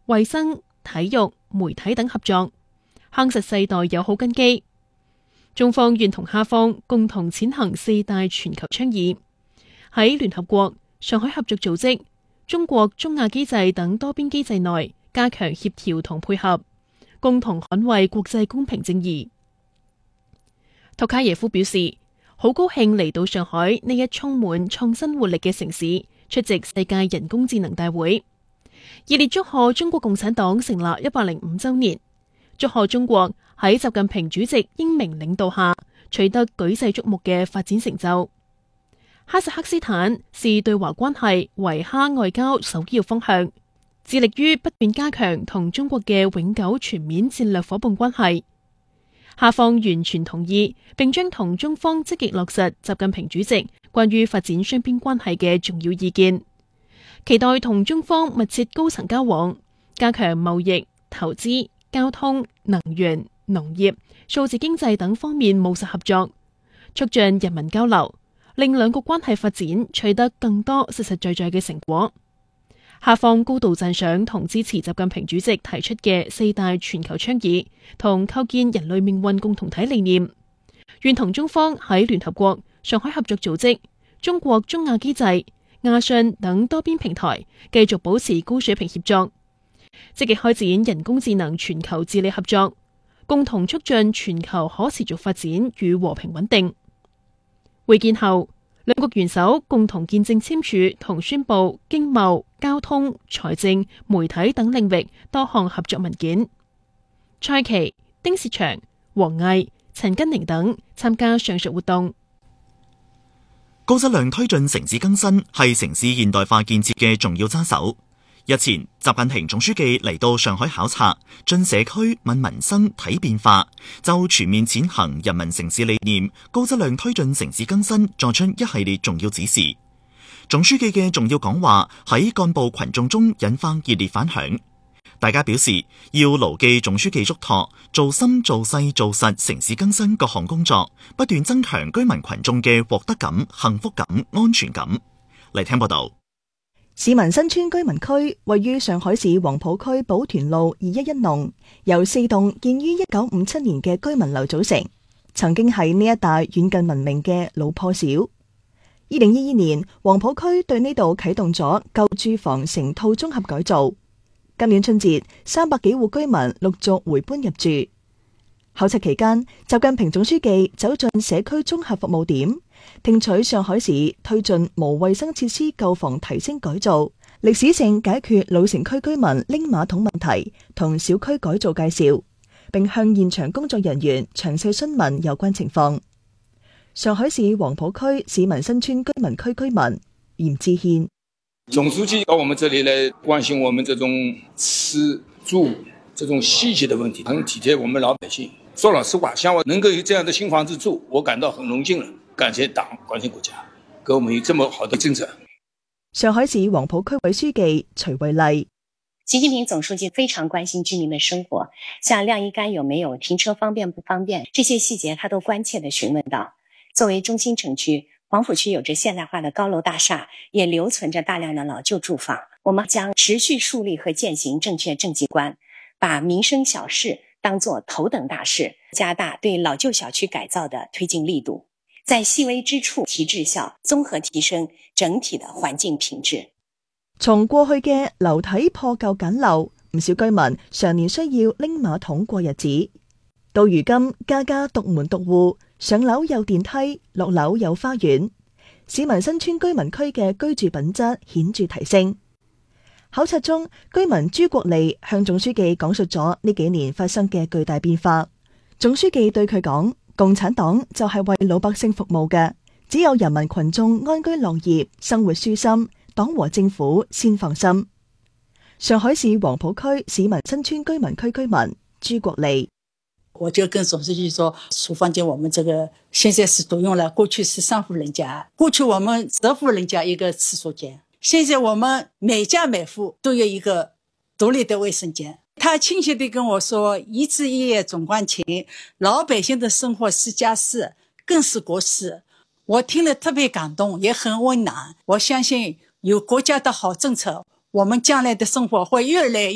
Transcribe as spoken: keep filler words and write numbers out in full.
衛生、體育、媒體等合作，夯實世代友好根基。中方願同下方共同踐行四大全球倡議，喺聯合國、上海合作組織、中國中亞機制等多邊機制內加強協調同配合，共同捍衛國際公平正義。托卡耶夫表示，好高興嚟到上海呢一充滿創新活力嘅城市，出席世界人工智能大會，熱烈祝賀中國共產黨成立一百零五週年，祝賀中國喺習近平主席英明領導下取得舉世矚目嘅發展成就。哈薩克斯坦視對華關係為哈外交首要方向，致力於不斷加強同中國嘅永久全面戰略夥伴關係。哈方完全同意，並將同中方積極落實習近平主席關於發展雙邊關係嘅重要意見，期待同中方密切高層交往，加強貿易、投資、交通、能源、農業、數字經濟等方面務實合作，促進人民交流，令兩國關係發展取得更多實實在在嘅成果。哈方高度讚賞同支持習近平主席提出嘅四大全球倡議同構建人類命運共同體理念，願同中方喺聯合國、上海合作組織、中國中亞機制、亞信等多邊平台繼續保持高水平協作，積極開展人工智能全球治理合作，共同促進全球可持續發展與和平穩定。會見後，兩國元首共同見證簽署同宣布經貿、交通、財政、媒體等領域多項合作文件。蔡奇、丁薛祥、王毅、陳根寧等參加上述活動。 高質量推進城市更新係城市現代化建設嘅重要揸手。日前，習近平總書記嚟到上海考察，進社區問民生睇變化，就全面踐行人民城市理念、高質量推進城市更新作出一系列重要指示。總書記嘅重要講話喺幹部群眾中引發熱烈反響，大家表示要牢記總書記囑託，做深做細做實城市更新各項工作，不斷增強居民群眾嘅獲得感、幸福感、安全感。嚟聽報道。 市民新村居民區位於上海市黃浦區寶團路二一一弄，由四棟建於一九五七年嘅居民樓組成，曾經係呢一帶遠近聞名嘅老破小。二零二二年，黃浦區對呢度啟動咗舊住房成套綜合改造。今年春節，三百幾戶居民陸續回搬入住。考察期間，習近平總書記走進社區綜合服務點，聽取上海市推進無衛生設施舊房提升改造、歷史性解決老城區居民拎馬桶問題同小區改造介紹，並向現場工作人員詳細詢問有關情況。上海市黃浦區市民新村居民區居民嚴志憲： 總書記到我們這裡來關心我們這種吃住這種細節的問題，很體貼我們老百姓。說老實話，像我能夠有這樣的新房子住，我感到很榮幸了。感謝黨，感謝國家，給我們有這麼好的政策。 上海市黃浦區委書記徐惠麗： 習近平總書記非常關心居民的生活，像晾衣杆有沒有、停車方便不方便，這些細節他都關切地詢問到。作為中心城區，黃浦區有着現代化的高樓大廈，也留存着大量的老舊住房。我們將持續樹立和踐行正確政績觀，把民生小事當作頭等大事，加大對老舊小區改造的推進力度，在細微之處提質效，綜合提升整體的環境品質。 從過去嘅樓體破舊簡陋，唔少居民常年需要拎馬桶過日子，到如今家家獨門獨戶，上樓有電梯，落樓有花園，市民新村居民區嘅居住品質顯著提升。考察中，居民朱國利向總書記講述咗呢幾年發生嘅巨大變化。總書記對佢講：共產黨就係為老百姓服務嘅，只有人民群眾安居樂業、生活舒心，黨和政府先放心。上海市黃浦區市民新村居民區居民朱國利： 我就跟總書記說，廚房間我們這個現在是獨用了，過去是三戶人家，過去我們十戶人家一個廁所間，現在我們每家每戶都有一個獨立的衛生間。他親切地跟我說，一枝一葉總關情，老百姓的生活是家事，更是國事。我聽了特別感動，也很溫暖。我相信有國家的好政策，我們將來的生活會越來越